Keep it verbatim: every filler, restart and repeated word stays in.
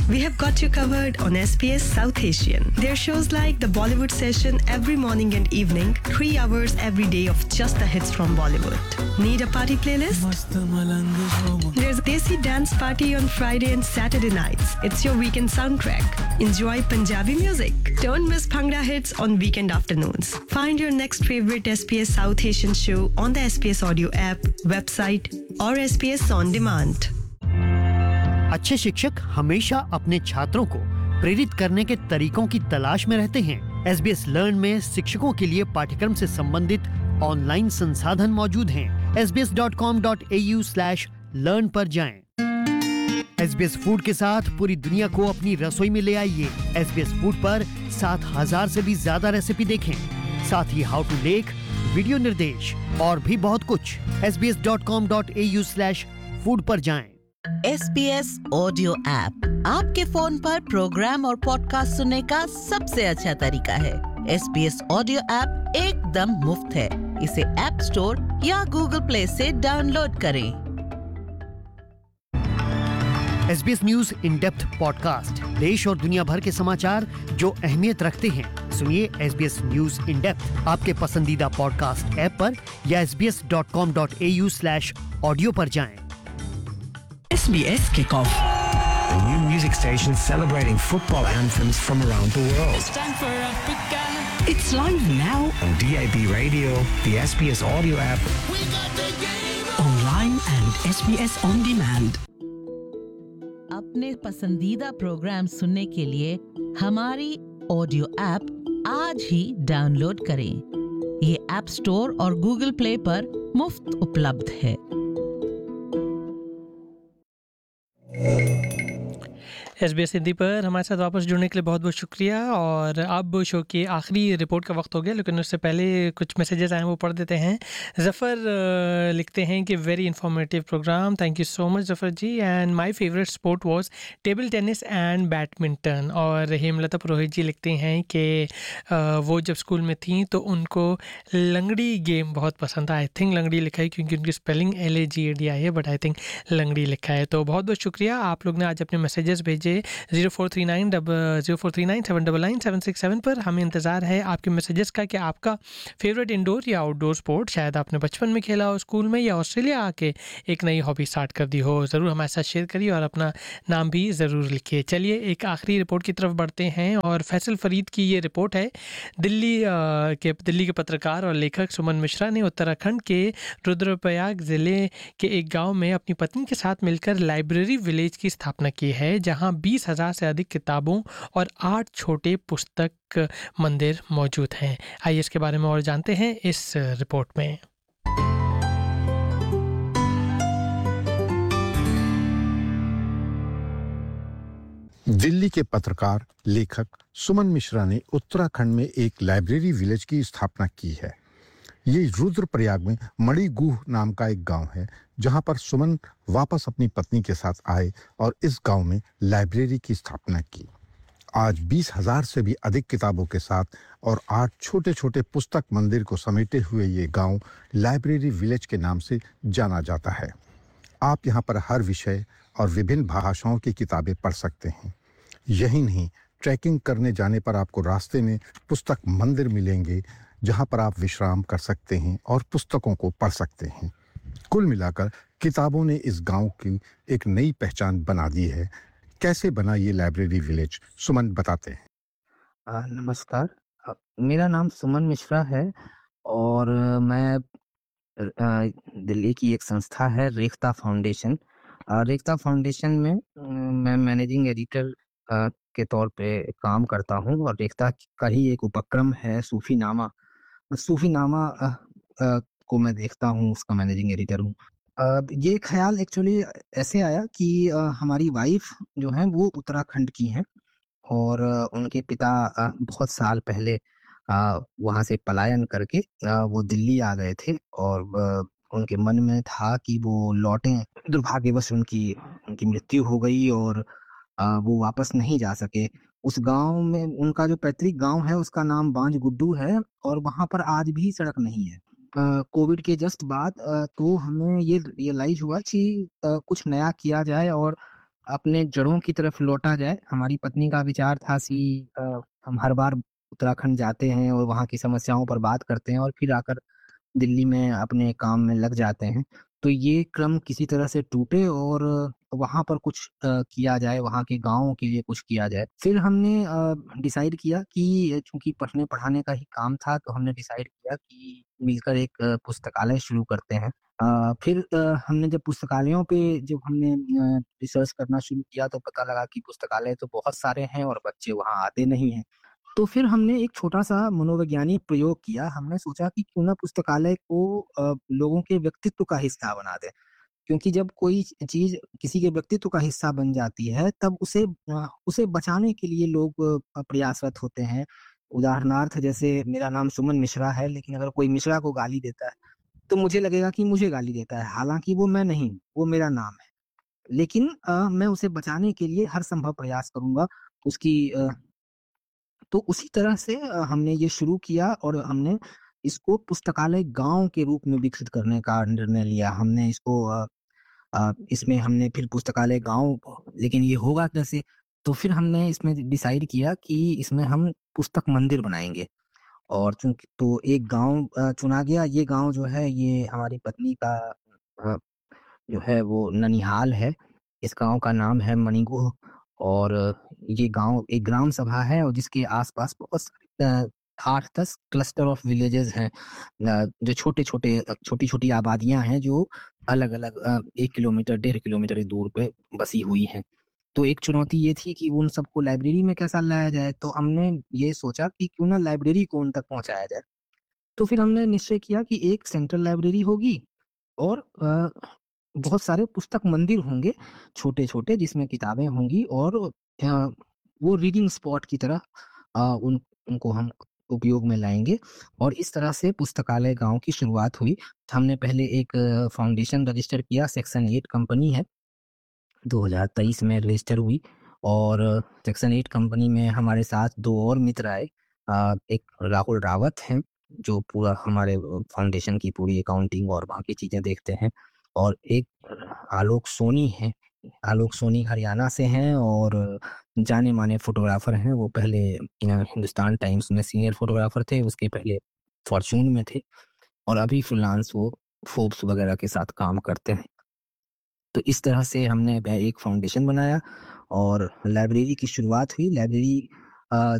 We have got you covered on S B S South Asian. There are shows like the Bollywood Session every morning and evening, three hours every day of just the hits from Bollywood. Need a party playlist? There's a Desi dance party on Friday and Saturday nights. It's your weekend soundtrack. Enjoy Punjabi music. Don't miss Bhangra hits on weekend afternoons. Find your next favorite S B S South Asian show on the S B S Audio app, website or S B S On Demand. अच्छे शिक्षक हमेशा अपने छात्रों को प्रेरित करने के तरीकों की तलाश में रहते हैं। एस बी एस लर्न में शिक्षकों के लिए पाठ्यक्रम से संबंधित ऑनलाइन संसाधन मौजूद हैं। S B S dot com dot A you slash learn पर जाएं। एस बी एस फूड के साथ पूरी दुनिया को अपनी रसोई में ले आइए। एस बी एस फूड पर सात हज़ार से भी ज्यादा रेसिपी देखें। साथ ही हाउ टू लेख, वीडियो निर्देश और भी बहुत कुछ। S B S dot com dot A you slash food पर जाएं। S B S audio app आपके फोन पर प्रोग्राम और पॉडकास्ट सुनने का सबसे अच्छा तरीका है। S B S audio app एकदम मुफ्त है। इसे ऐप स्टोर या गूगल प्ले से डाउनलोड करें। S B S news in depth podcast, देश और दुनिया भर के समाचार जो अहमियत रखते हैं। सुनिए S B S news in depth आपके पसंदीदा पॉडकास्ट ऐप पर या S B S dot com dot A you slash audio पर जाएं। S B S Kickoff, a new music station celebrating football anthems from around the world. it's time for Africa. It's live now On D A B radio, the S B S audio app, online and S B S On Demand. अपने पसंदीदा programme सुनने के लिए हमारी audio app आज ही download करें। ये app store और गूगल प्ले पर मुफ्त उपलब्ध है। एस बी एस हिंदी पर हमारे साथ वापस जुड़ने के लिए बहुत बहुत शुक्रिया। और अब शो की आखिरी रिपोर्ट का वक्त हो गया, लेकिन उससे पहले कुछ मैसेजेस आए हैं वो पढ़ देते हैं। ज़फ़र लिखते हैं कि very informative programme, thank you so much Zafar ji. And my favourite sport was table tennis and badminton. और हेमलता पुरोहित जी लिखते हैं कि वो जब स्कूल में थी तो उनको लंगड़ी गेम बहुत पसंद था। आई थिंक लंगड़ी लिखा है क्योंकि उनकी spelling L A ji A D I है, बट आई थिंक लंगड़ी लिखा है। तो बहुत बहुत शुक्रिया, आप लोग ने आज अपने मैसेजेस भेजे zero four three nine zero four three nine seven double nine seven six seven पर। हमें इंतज़ार है आपके मैसेजेस का कि आपका फेवरेट इंडोर या आउटडोर स्पोर्ट शायद आपने बचपन में खेला हो स्कूल में, या ऑस्ट्रेलिया आके एक नई हॉबी स्टार्ट कर दी हो। ज़रूर हमारे साथ शेयर करिए और अपना नाम भी ज़रूर लिखिए। चलिए एक आखिरी रिपोर्ट की तरफ बढ़ते हैं और फैसल फरीद की ये रिपोर्ट है। दिल्ली के दिल्ली के पत्रकार और लेखक सुमन मिश्रा ने उत्तराखंड के रुद्रप्रयाग ज़िले के एक गाँव में अपनी पत्नी के साथ मिलकर लाइब्रेरी विलेज की स्थापना की है, जहाँ बीस हजार से अधिक किताबों और आठ छोटे पुस्तक मंदिर मौजूद हैं। आइए इसके बारे में और जानते हैं इस रिपोर्ट में। दिल्ली के पत्रकार लेखक सुमन मिश्रा ने उत्तराखंड में एक लाइब्रेरी विलेज की स्थापना की है। ये रुद्रप्रयाग में मणिगुह नाम का एक गांव है, जहां पर सुमन वापस अपनी पत्नी के साथ आए और इस गांव में लाइब्रेरी की स्थापना की। आज बीस हजार से भी अधिक किताबों के साथ और आठ छोटे छोटे पुस्तक मंदिर को समेटे हुए ये गांव लाइब्रेरी विलेज के नाम से जाना जाता है। आप यहाँ पर हर विषय और विभिन्न भाषाओं की किताबें पढ़ सकते हैं। यही नहीं, ट्रैकिंग करने जाने पर आपको रास्ते में पुस्तक मंदिर मिलेंगे, जहां पर आप विश्राम कर सकते हैं और पुस्तकों को पढ़ सकते हैं। कुल मिलाकर किताबों ने इस गांव की एक नई पहचान बना दी है। कैसे बना ये लाइब्रेरी विलेज, सुमन बताते हैं। आ, नमस्कार, आ, मेरा नाम सुमन मिश्रा है और मैं आ, दिल्ली की एक संस्था है रेख्ता फाउंडेशन। आ, रेख्ता फाउंडेशन में आ, मैं मैनेजिंग एडिटर आ, के तौर पे काम करता हूँ और रेख्ता का ही एक उपक्रम है सूफीनामा। सूफीनामा आ, आ, को मैं देखता हूँ, उसका मैनेजिंग एडिटर हूँ। ये ख्याल एक्चुअली ऐसे आया कि आ, हमारी वाइफ जो है वो उत्तराखंड की हैं और आ, उनके पिता आ, बहुत साल पहले आ, वहाँ से पलायन करके आ, वो दिल्ली आ गए थे और आ, उनके मन में था कि वो लौटें। दुर्भाग्यवश उनकी उनकी मृत्यु हो गई और आ, वो वापस नहीं जा सके। उस गांव में, उनका जो पैतृक गांव है उसका नाम बांज गुड्डू है और वहां पर आज भी सड़क नहीं है। कोविड के जस्ट बाद आ, तो हमें ये रियलाइज हुआ कि आ, कुछ नया किया जाए और अपने जड़ों की तरफ लौटा जाए। हमारी पत्नी का विचार था कि अ, हम हर बार उत्तराखंड जाते हैं और वहाँ की समस्याओं पर बात करते हैं और फिर आकर दिल्ली में अपने काम में लग जाते हैं। तो ये क्रम किसी तरह से टूटे और वहाँ पर कुछ अ, किया जाए, वहाँ के गाँवों के लिए कुछ किया जाए। फिर हमने अ, डिसाइड किया कि चूँकि पढ़ने-पढ़ाने का ही काम था, तो हमने डिसाइड किया कि मिलकर एक अ, पुस्तकालय शुरू करते हैं। अ, फिर अ, हमने जब पुस्तकालयों पे जब हमने अ, रिसर्च करना शुरू किया, तो पता लगा कि पुस्तकालय तो बहुत सारे हैं और बच्चे वहाँ आते नहीं हैं। तो फिर हमने एक छोटा-सा मनोवैज्ञानिक प्रयोग किया। हमने सोचा कि क्यों ना पुस्तकालय को अ, लोगों के व्यक्तित्व का हिस्सा बना दें। क्योंकि जब कोई चीज़ किसी के व्यक्तित्व का हिस्सा बन जाती है, तब उसे अ, उसे बचाने के लिए लोग अ, प्रयासरत होते हैं। उदाहरणार्थ जैसे मेरा नाम सुमन मिश्रा है, लेकिन अगर कोई मिश्रा को गाली देता है, तो मुझे लगेगा कि मुझे गाली देता है, हालाँकि वो मैं नहीं हूँ, वो मेरा नाम है। लेकिन अ, मैं उसे बचाने के लिए हर संभव प्रयास करूँगा। उसकी अ तो उसी तरह से अ, हमने ये शुरू किया और हमने इसको पुस्तकालय गाँव के रूप में विकसित करने का निर्णय लिया। हमने इसको अ अ, इसमें हमने फिर पुस्तकालय गाँव, लेकिन ये होगा कैसे? तो फिर हमने इसमें डिसाइड किया कि इसमें हम पुस्तक मंदिर बनाएँगे और चूँकि तो एक गाँव अ, चुना गया। ये गाँव जो है ये हमारी पत्नी का अ, जो है वो ननिहाल है। इस गाँव का नाम है मणिगुह और ये गाँव एक ग्राम सभा है और जिसके आस-पास बहुत सारे अ, आठ दस क्लस्टर ऑफ विलेजेस हैं। अ, जो छोटे-छोटे अ, छोटी-छोटी आबादियाँ हैं जो अलग-अलग अ, एक किलोमीटर, डेढ़ किलोमीटर की दूर पे बसी हुई हैं। तो एक चुनौती ये थी कि उन सबको लाइब्रेरी में कैसा लाया जाए? तो हमने ये सोचा कि क्यों ना लाइब्रेरी को उन तक पहुँचाया जाए। तो फिर हमने निश्चय किया कि एक सेंट्रल लाइब्रेरी होगी और अ, बहुत सारे पुस्तक मंदिर होंगे, छोटे-छोटे जिसमें किताबें होंगी और अ, वो रीडिंग स्पॉट की तरह अ, उन उनको हम उपयोग में लाएँगे और इस तरह से पुस्तकालय गाँव की शुरुआत हुई। हमने पहले एक फाउंडेशन रजिस्टर किया, सेक्शन आठ कंपनी है, दो हज़ार तेईस में रजिस्टर हुई और सेक्शन आठ कंपनी में हमारे साथ दो और मित्र आए। अ, एक राहुल रावत हैं, जो पूरा हमारे अ, फाउंडेशन की पूरी अकाउंटिंग और बाकी चीज़ें देखते हैं और एक आलोक सोनी हैं। आलोक सोनी हरियाणा से हैं और जाने-माने फ़ोटोग्राफ़र हैं। वो पहले अ, हिंदुस्तान टाइम्स में सीनियर फ़ोटोग्राफ़र थे, उसके पहले फ़ॉर्च्यून में थे और अभी फ्रीलांस वो फ़ोर्ब्स वगैरह के साथ काम करते हैं। तो इस तरह से हमने ब एक फाउंडेशन बनाया और लाइब्रेरी की शुरुआत हुई। लाइब्रेरी अ